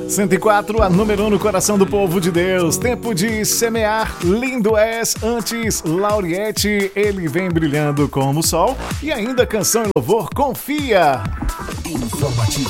104, a número 1 no coração do povo de Deus. Tempo de semear, lindo és. Antes, Lauriette, ele vem brilhando como o sol. E ainda canção e louvor, confia. Informativo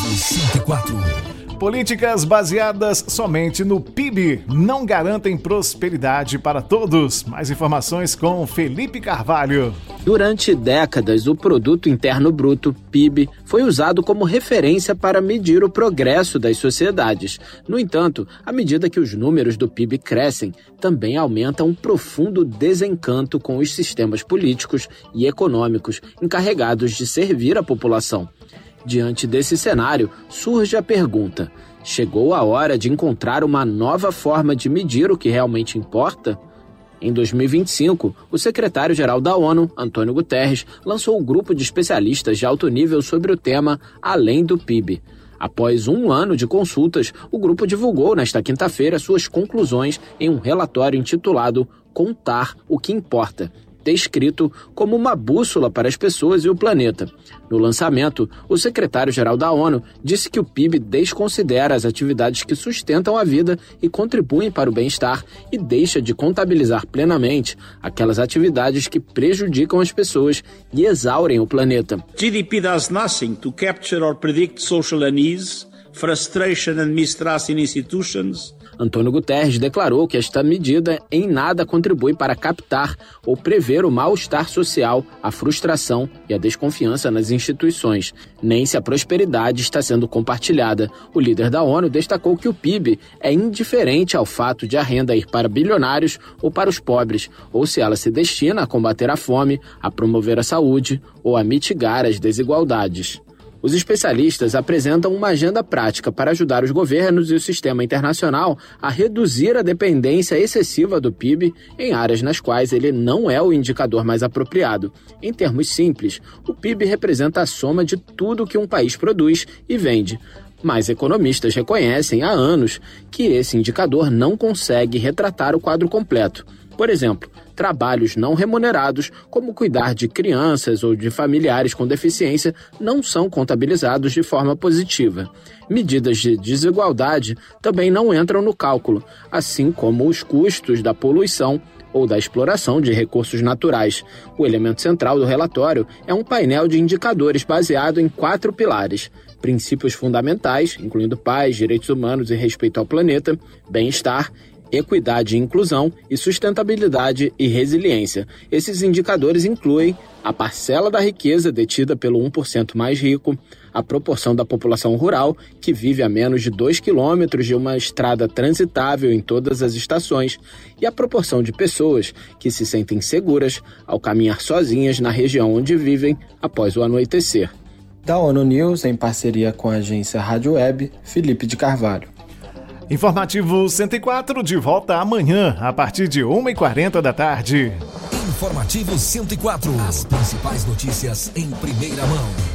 104. Políticas baseadas somente no PIB não garantem prosperidade para todos. Mais informações com Felipe Carvalho. Durante décadas, o Produto Interno Bruto, PIB, foi usado como referência para medir o progresso das sociedades. No entanto, à medida que os números do PIB crescem, também aumenta um profundo desencanto com os sistemas políticos e econômicos encarregados de servir a população. Diante desse cenário, surge a pergunta: chegou a hora de encontrar uma nova forma de medir o que realmente importa? Em 2025, o secretário-geral da ONU, Antônio Guterres, lançou um grupo de especialistas de alto nível sobre o tema Além do PIB. Após um ano de consultas, o grupo divulgou nesta quinta-feira suas conclusões em um relatório intitulado Contar o que Importa, descrito como uma bússola para as pessoas e o planeta. No lançamento, o secretário-geral da ONU disse que o PIB desconsidera as atividades que sustentam a vida e contribuem para o bem-estar e deixa de contabilizar plenamente aquelas atividades que prejudicam as pessoas e exaurem o planeta. GDP does nothing to capture or predict social unease, frustration and mistrust in institutions. Antônio Guterres declarou que esta medida em nada contribui para captar ou prever o mal-estar social, a frustração e a desconfiança nas instituições, nem se a prosperidade está sendo compartilhada. O líder da ONU destacou que o PIB é indiferente ao fato de a renda ir para bilionários ou para os pobres, ou se ela se destina a combater a fome, a promover a saúde ou a mitigar as desigualdades. Os especialistas apresentam uma agenda prática para ajudar os governos e o sistema internacional a reduzir a dependência excessiva do PIB em áreas nas quais ele não é o indicador mais apropriado. Em termos simples, o PIB representa a soma de tudo que um país produz e vende. Mas economistas reconhecem há anos que esse indicador não consegue retratar o quadro completo. Por exemplo, trabalhos não remunerados, como cuidar de crianças ou de familiares com deficiência, não são contabilizados de forma positiva. Medidas de desigualdade também não entram no cálculo, assim como os custos da poluição ou da exploração de recursos naturais. O elemento central do relatório é um painel de indicadores baseado em 4 pilares: princípios fundamentais, incluindo paz, direitos humanos e respeito ao planeta, bem-estar, equidade e inclusão, e sustentabilidade e resiliência. Esses indicadores incluem a parcela da riqueza detida pelo 1% mais rico, a proporção da população rural, que vive a menos de 2 quilômetros de uma estrada transitável em todas as estações, e a proporção de pessoas que se sentem seguras ao caminhar sozinhas na região onde vivem após o anoitecer. Da ONU News, em parceria com a agência Rádio Web, Felipe de Carvalho. Informativo 104, de volta amanhã, a partir de 1h40 da tarde. Informativo 104. As principais notícias em primeira mão.